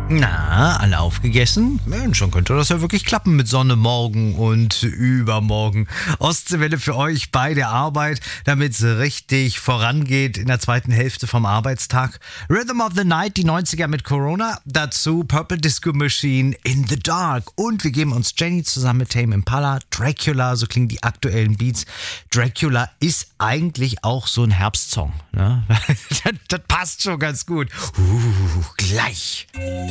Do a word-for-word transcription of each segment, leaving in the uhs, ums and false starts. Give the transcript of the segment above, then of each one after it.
Na, alle aufgegessen? Mensch, schon könnte das ja wirklich klappen mit Sonne morgen und übermorgen. Ostseewelle für euch bei der Arbeit, damit es richtig vorangeht in der zweiten Hälfte vom Arbeitstag. Rhythm of the Night, die neunziger mit Corona. Dazu Purple Disco Machine, In the Dark. Und wir geben uns Jenny zusammen mit Tame Impala, Dracula, so klingen die aktuellen Beats. Dracula ist eigentlich auch so ein Herbstsong. Ne? das, das passt schon ganz gut. Uh, gleich.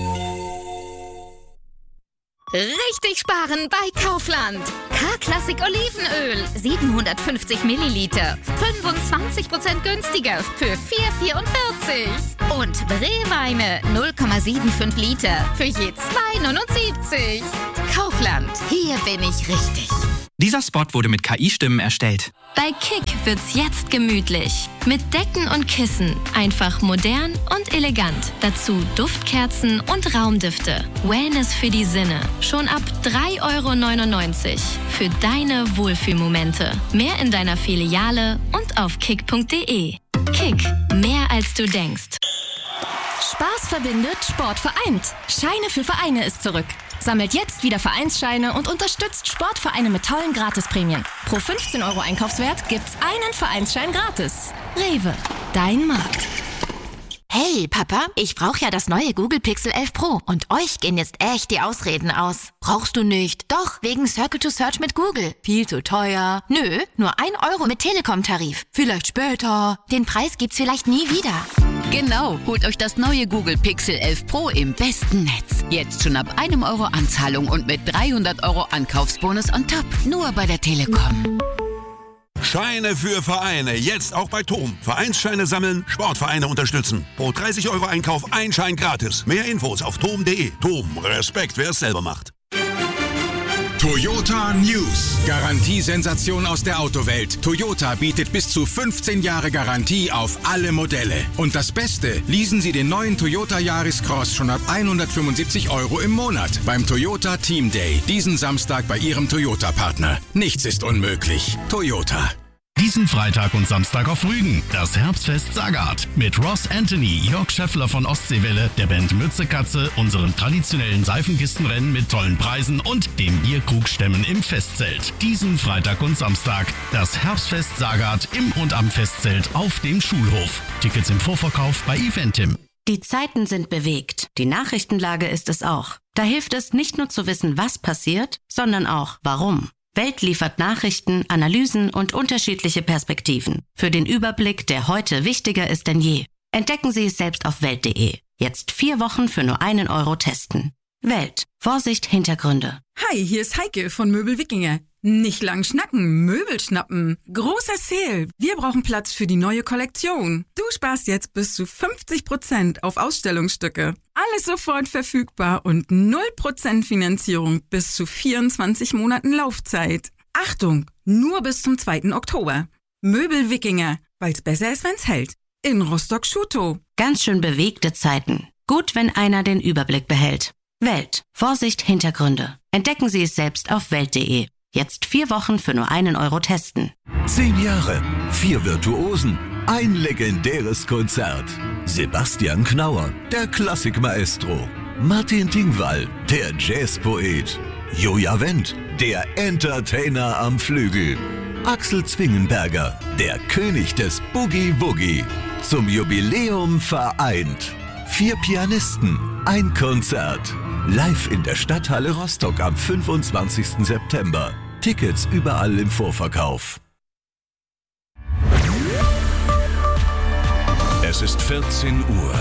Richtig sparen bei Kaufland. K-Klassik Olivenöl, siebenhundertfünfzig Milliliter, fünfundzwanzig Prozent günstiger für vier vierundvierzig. Und Brewweine, null Komma fünfundsiebzig Liter für je zwei neunundsiebzig. Kaufland, hier bin ich richtig. Dieser Spot wurde mit K I-Stimmen erstellt. Bei Kick wird's jetzt gemütlich. Mit Decken und Kissen. Einfach modern und elegant. Dazu Duftkerzen und Raumdüfte. Wellness für die Sinne. Schon ab drei Euro neunundneunzig. Für deine Wohlfühlmomente. Mehr in deiner Filiale und auf kick punkt de. Kick. Mehr als du denkst. Spaß verbindet, Sport vereint. Scheine für Vereine ist zurück. Sammelt jetzt wieder Vereinsscheine und unterstützt Sportvereine mit tollen Gratisprämien. Pro fünfzehn Euro Einkaufswert gibt's einen Vereinsschein gratis. Rewe, dein Markt. Hey, Papa, ich brauche ja das neue Google Pixel elf Pro und euch gehen jetzt echt die Ausreden aus. Brauchst du nicht? Doch, wegen Circle to Search mit Google. Viel zu teuer. Nö, nur ein Euro mit Telekom-Tarif. Vielleicht später. Den Preis gibt's vielleicht nie wieder. Genau, holt euch das neue Google Pixel elf Pro im besten Netz. Jetzt schon ab einem Euro Anzahlung und mit dreihundert Euro Ankaufsbonus on top. Nur bei der Telekom. Scheine für Vereine, jetzt auch bei Tom. Vereinsscheine sammeln, Sportvereine unterstützen. Pro dreißig Euro Einkauf ein Schein gratis. Mehr Infos auf tom punkt de. Tom, Respekt, wer es selber macht. Toyota News. Garantiesensation aus der Autowelt. Toyota bietet bis zu fünfzehn Jahre Garantie auf alle Modelle. Und das Beste, leasen Sie den neuen Toyota Yaris Cross schon ab hundertfünfundsiebzig Euro im Monat beim Toyota Team Day. Diesen Samstag bei Ihrem Toyota-Partner. Nichts ist unmöglich. Toyota. Diesen Freitag und Samstag auf Rügen, das Herbstfest Sagat. Mit Ross Anthony, Jörg Scheffler von Ostseewelle, der Band Mützekatze, unserem traditionellen Seifenkistenrennen mit tollen Preisen und dem Bierkrugstemmen im Festzelt. Diesen Freitag und Samstag, das Herbstfest Sagat im und am Festzelt auf dem Schulhof. Tickets im Vorverkauf bei Eventim. Die Zeiten sind bewegt. Die Nachrichtenlage ist es auch. Da hilft es nicht nur zu wissen, was passiert, sondern auch warum. Welt liefert Nachrichten, Analysen und unterschiedliche Perspektiven. Für den Überblick, der heute wichtiger ist denn je. Entdecken Sie es selbst auf welt punkt de. Jetzt vier Wochen für nur einen Euro testen. Welt. Vorsicht, Hintergründe. Hi, hier ist Heike von Möbel Wikinger. Nicht lang schnacken, Möbel schnappen. Großer Sale. Wir brauchen Platz für die neue Kollektion. Du sparst jetzt bis zu fünfzig Prozent auf Ausstellungsstücke. Alles sofort verfügbar und null Prozent Finanzierung bis zu vierundzwanzig Monaten Laufzeit. Achtung, nur bis zum zweiten Oktober. Möbel Wikinger, weil's besser ist, wenn's hält. In Rostock-Schutow. Ganz schön bewegte Zeiten. Gut, wenn einer den Überblick behält. Welt. Vorsicht, Hintergründe. Entdecken Sie es selbst auf welt punkt de. Jetzt vier Wochen für nur einen Euro testen. Zehn Jahre, vier Virtuosen, ein legendäres Konzert. Sebastian Knauer, der Klassikmaestro. Martin Dingwall, der Jazzpoet. Joja Wendt, der Entertainer am Flügel. Axel Zwingenberger, der König des Boogie-Woogie. Zum Jubiläum vereint. Vier Pianisten, ein Konzert. Live in der Stadthalle Rostock am fünfundzwanzigsten September. Tickets überall im Vorverkauf. Es ist vierzehn Uhr.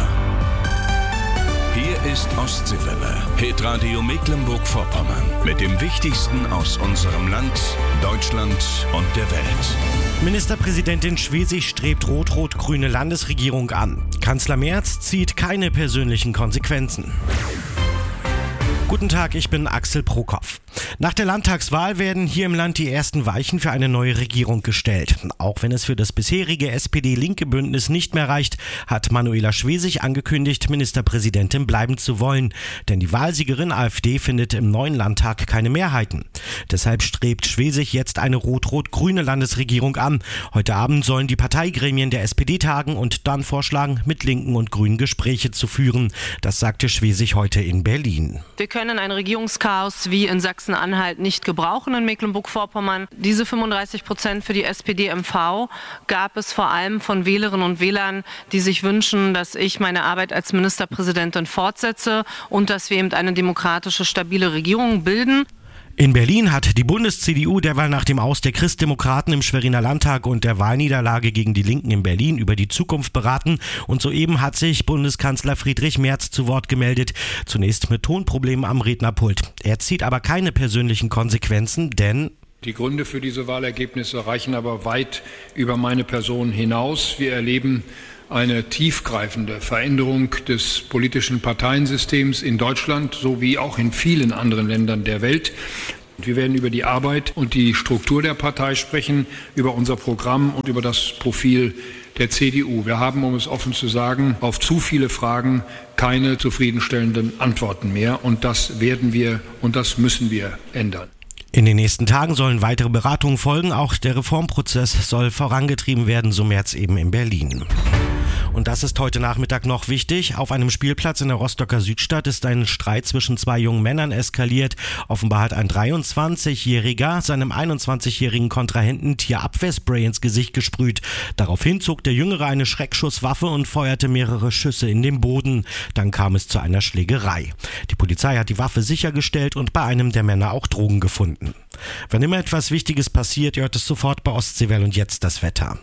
Hier ist Ostseewelle, Hitradio Mecklenburg-Vorpommern. Mit dem Wichtigsten aus unserem Land, Deutschland und der Welt. Ministerpräsidentin Schwesig strebt rot-rot-grüne Landesregierung an. Kanzler Merz zieht keine persönlichen Konsequenzen. Guten Tag, ich bin Axel Prokop. Nach der Landtagswahl werden hier im Land die ersten Weichen für eine neue Regierung gestellt. Auch wenn es für das bisherige S P D-linke Bündnis nicht mehr reicht, hat Manuela Schwesig angekündigt, Ministerpräsidentin bleiben zu wollen. Denn die Wahlsiegerin AfD findet im neuen Landtag keine Mehrheiten. Deshalb strebt Schwesig jetzt eine rot-rot-grüne Landesregierung an. Heute Abend sollen die Parteigremien der S P D tagen und dann vorschlagen, mit Linken und Grünen Gespräche zu führen. Das sagte Schwesig heute in Berlin. Wir können ein Regierungschaos wie in Sachsen-Anhalt nicht gebrauchen in Mecklenburg-Vorpommern. Diese fünfunddreißig Prozent für die S P D M V gab es vor allem von Wählerinnen und Wählern, die sich wünschen, dass ich meine Arbeit als Ministerpräsidentin fortsetze und dass wir eben eine demokratische, stabile Regierung bilden. In Berlin hat die Bundes-C D U derweil nach dem Aus der Christdemokraten im Schweriner Landtag und der Wahlniederlage gegen die Linken in Berlin über die Zukunft beraten. Und soeben hat sich Bundeskanzler Friedrich Merz zu Wort gemeldet. Zunächst mit Tonproblemen am Rednerpult. Er zieht aber keine persönlichen Konsequenzen, denn die Gründe für diese Wahlergebnisse reichen aber weit über meine Person hinaus. Wir erleben eine tiefgreifende Veränderung des politischen Parteiensystems in Deutschland sowie auch in vielen anderen Ländern der Welt. Wir werden über die Arbeit und die Struktur der Partei sprechen, über unser Programm und über das Profil der C D U. Wir haben, um es offen zu sagen, auf zu viele Fragen keine zufriedenstellenden Antworten mehr. Und das werden wir und das müssen wir ändern. In den nächsten Tagen sollen weitere Beratungen folgen. Auch der Reformprozess soll vorangetrieben werden, so Merz eben in Berlin. Und das ist heute Nachmittag noch wichtig. Auf einem Spielplatz in der Rostocker Südstadt ist ein Streit zwischen zwei jungen Männern eskaliert. Offenbar hat ein dreiundzwanzigjähriger seinem einundzwanzigjährigen Kontrahenten Tierabwehrspray ins Gesicht gesprüht. Daraufhin zog der Jüngere eine Schreckschusswaffe und feuerte mehrere Schüsse in den Boden. Dann kam es zu einer Schlägerei. Die Polizei hat die Waffe sichergestellt und bei einem der Männer auch Drogen gefunden. Wenn immer etwas Wichtiges passiert, hört es sofort bei Ostseewelle und jetzt das Wetter.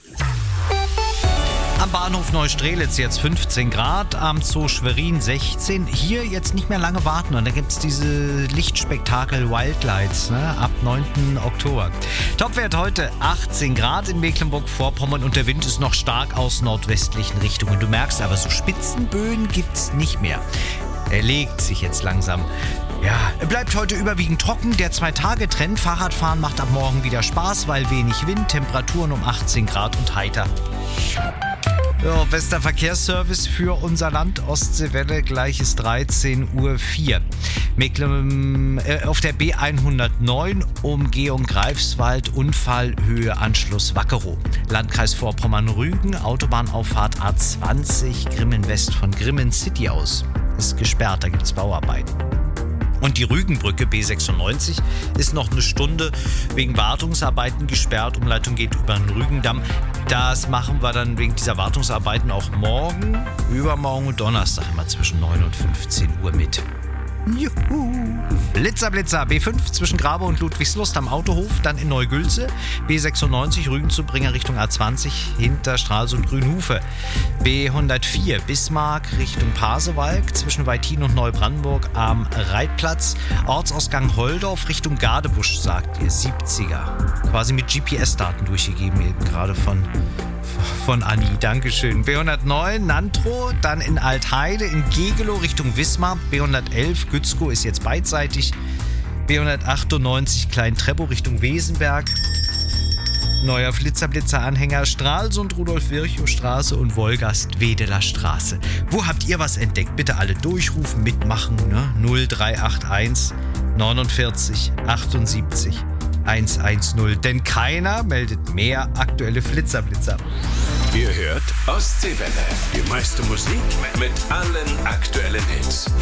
Am Bahnhof Neustrelitz jetzt fünfzehn Grad, am Zoo Schwerin sechzehn. Hier jetzt nicht mehr lange warten und da gibt es diese Lichtspektakel Wildlights, ne, ab neunten Oktober. Topwert heute achtzehn Grad in Mecklenburg-Vorpommern und der Wind ist noch stark aus nordwestlichen Richtungen. Du merkst aber, so Spitzenböen gibt es nicht mehr. Er legt sich jetzt langsam. Ja, bleibt heute überwiegend trocken. Der Zwei-Tage-Trend. Fahrradfahren macht ab morgen wieder Spaß, weil wenig Wind, Temperaturen um achtzehn Grad und heiter. Ja, bester Verkehrsservice für unser Land, Ostseewelle, gleiches dreizehn Uhr vier. Mecklen, äh, auf der B hundertneun, Umgehung Greifswald, Unfall, Höhe Anschluss Wackerow. Landkreis Vorpommern-Rügen, Autobahnauffahrt A zwanzig, Grimmen West von Grimmen City aus. Ist gesperrt, da gibt es Bauarbeiten. Und die Rügenbrücke B sechsundneunzig ist noch eine Stunde wegen Wartungsarbeiten gesperrt. Umleitung geht über den Rügendamm. Das machen wir dann wegen dieser Wartungsarbeiten auch morgen, übermorgen und Donnerstag immer zwischen neun und fünfzehn Uhr mit. Juhu. Blitzer, Blitzer, B fünf zwischen Grabe und Ludwigslust am Autohof, dann in Neugülze, B sechsundneunzig Rügen zu Bringer Richtung A zwanzig hinter Stralsund Grünhufe, B hundertvier Bismarck Richtung Pasewalk zwischen Weitin und Neubrandenburg am Reitplatz, Ortsausgang Holdorf Richtung Gardebusch, sagt ihr, siebziger. Quasi mit G P S-Daten durchgegeben, eben gerade von von Anni, Dankeschön. B hundertneun Nantro, dann in Altheide, in Gegelow Richtung Wismar, B hundertelf Gützkow ist jetzt beidseitig, B hundertachtundneunzig Klein-Treppow Richtung Wesenberg, neuer Flitzer-Blitzer-Anhänger Stralsund, Rudolf-Virchow-Straße und Wolgast-Wedeler Straße. Wo habt ihr was entdeckt? Bitte alle durchrufen, mitmachen, ne? null drei acht eins neunundvierzig achtundsiebzig hundertzehn, denn keiner meldet mehr aktuelle Flitzerblitzer. Ihr hört Ostseewelle, die meiste Musik mit allen aktuellen Hits.